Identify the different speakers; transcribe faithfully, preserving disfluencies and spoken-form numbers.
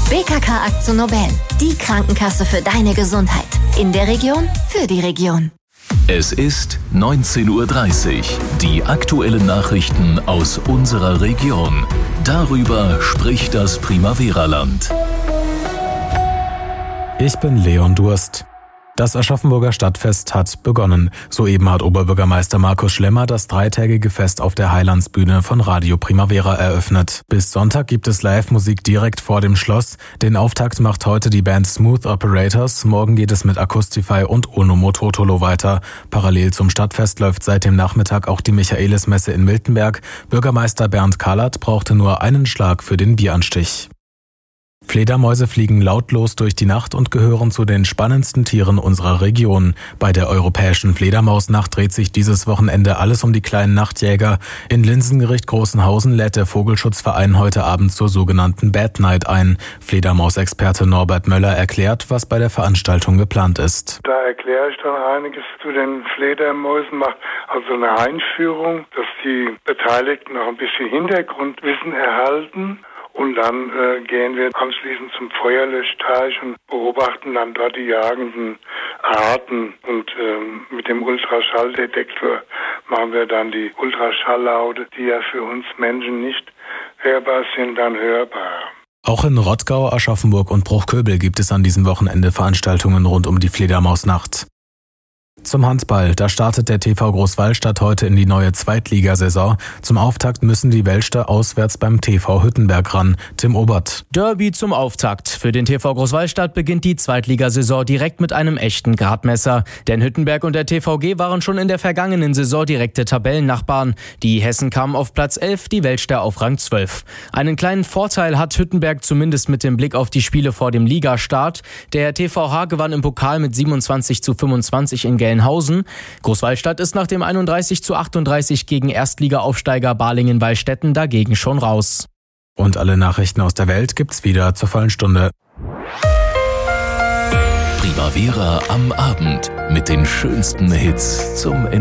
Speaker 1: B K K Akzo Nobel, die Krankenkasse für deine Gesundheit. In der Region, für die Region.
Speaker 2: Es ist neunzehn Uhr dreißig. Die aktuellen Nachrichten aus unserer Region. Darüber spricht das Primavera-Land.
Speaker 3: Ich bin Leon Durst. Das Aschaffenburger Stadtfest hat begonnen. Soeben hat Oberbürgermeister Markus Schlemmer das dreitägige Fest auf der Heilandsbühne von Radio Primavera eröffnet. Bis Sonntag gibt es Live-Musik direkt vor dem Schloss. Den Auftakt macht heute die Band Smooth Operators. Morgen geht es mit Acoustify und Onomo Totolo weiter. Parallel zum Stadtfest läuft seit dem Nachmittag auch die Michaelismesse in Miltenberg. Bürgermeister Bernd Kahlert brauchte nur einen Schlag für den Bieranstich. Fledermäuse fliegen lautlos durch die Nacht und gehören zu den spannendsten Tieren unserer Region. Bei der Europäischen Fledermausnacht dreht sich dieses Wochenende alles um die kleinen Nachtjäger. In Linsengericht Großenhausen lädt der Vogelschutzverein heute Abend zur sogenannten Bad Night ein. Fledermausexperte Norbert Möller erklärt, was bei der Veranstaltung geplant ist.
Speaker 4: Da erkläre ich dann einiges zu den Fledermäusen, mache also eine Einführung, dass die Beteiligten noch ein bisschen Hintergrundwissen erhalten. Und dann äh, gehen wir anschließend zum Feuerlöschteich und beobachten dann dort die jagenden Arten. Und ähm, mit dem Ultraschalldetektor machen wir dann die Ultraschalllaute, die ja für uns Menschen nicht hörbar sind, dann hörbar.
Speaker 3: Auch in Rottgau, Aschaffenburg und Bruchköbel gibt es an diesem Wochenende Veranstaltungen rund um die Fledermausnacht. Zum Handball, da startet der T V Großwallstadt heute in die neue Zweitligasaison. Zum Auftakt müssen die Welschter auswärts beim T V Hüttenberg ran. Tim Obert.
Speaker 5: Derby zum Auftakt. Für den T V Großwallstadt beginnt die Zweitligasaison direkt mit einem echten Gradmesser. Denn Hüttenberg und der T V G waren schon in der vergangenen Saison direkte Tabellennachbarn. Die Hessen kamen auf Platz elf, die Welschter auf Rang zwölf. Einen kleinen Vorteil hat Hüttenberg zumindest mit dem Blick auf die Spiele vor dem Ligastart. Der T V H gewann im Pokal mit siebenundzwanzig zu fünfundzwanzig in Gelnhausen. Großwallstadt ist nach dem einunddreißig zu achtunddreißig gegen Erstligaaufsteiger Balingen-Wallstätten dagegen schon raus.
Speaker 3: Und alle Nachrichten aus der Welt gibt's wieder zur vollen Stunde.
Speaker 2: Primavera am Abend mit den schönsten Hits zum Ende.